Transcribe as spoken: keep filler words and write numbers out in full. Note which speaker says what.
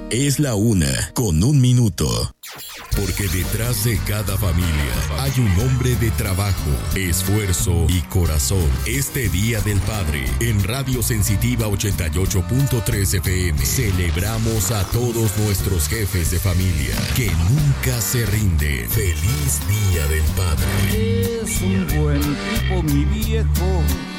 Speaker 1: Es la una, con un minuto. Porque detrás de cada familia hay un hombre de trabajo, esfuerzo y corazón. Este Día del Padre, en Radio Sensitiva ochenta y ocho punto tres F M, celebramos a todos nuestros jefes de familia que nunca se rinden. ¡Feliz Día del Padre!
Speaker 2: Es un buen tipo, mi viejo.